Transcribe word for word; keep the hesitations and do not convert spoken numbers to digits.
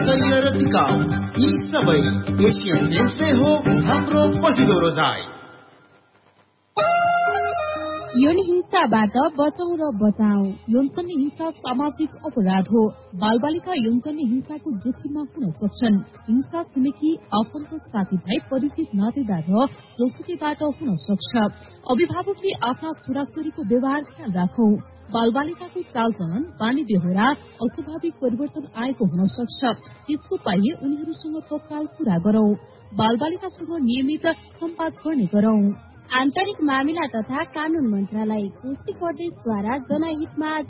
तैयार र टिकाउ यी सबै एसियन पेन्ट्सले हो हाम्रो पहिलो रोजाइ। यौन हिंसाबाट बचाउ र बचाऊ। यौनजन्य हिंसा सामाजिक अपराध हो। बालबालिका यौनजन्य हिंसाको जोखिममा हुन सक्छन्। हिंसा छिमेकी आफन्त साथीभाइ परिचित नातेदार र जोसुकैबाट हुन सक्छ। अभिभावकले आफ्ना छोराछोरीको व्यवहार ख्याल राखौ। बालबालिकाको चालचलन बानी बेहोरा अस्वाभाविक परिवर्तन आएको हुन सक्छ। त्यसको पाइए उनीहरूसँग तत्काल कुरा गरौं। बालबालिकासँग नियमित सम्वाद गर्ने गरौं। आन्तरिक मामिला तथा कानून मन्त्रालय कोशी प्रदेशद्वारा जनहितमा